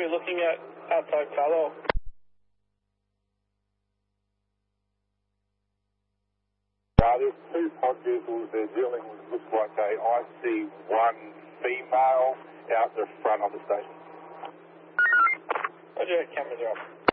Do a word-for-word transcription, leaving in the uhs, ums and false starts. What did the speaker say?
two looking at outside Carlisle. Uh, there's two pod vehicles they're dealing with. Looks like a I C one female out the front of the station. Roger, cameras are off.